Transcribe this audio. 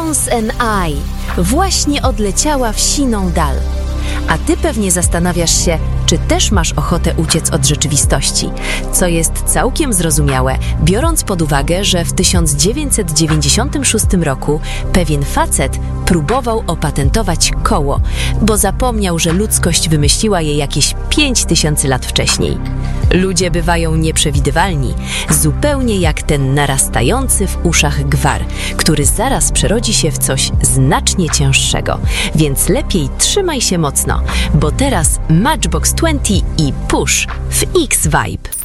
Once an Eye właśnie odleciała w siną dal. A ty pewnie zastanawiasz się, czy też masz ochotę uciec od rzeczywistości, co jest całkiem zrozumiałe, biorąc pod uwagę, że w 1996 roku pewien facet próbował opatentować koło, bo zapomniał, że ludzkość wymyśliła je jakieś 5000 lat wcześniej. Ludzie bywają nieprzewidywalni, zupełnie jak ten narastający w uszach gwar, który zaraz przerodzi się w coś znacznie cięższego. Więc lepiej trzymaj się mocno, bo teraz Matchbox 20 i Push w X-Vibe.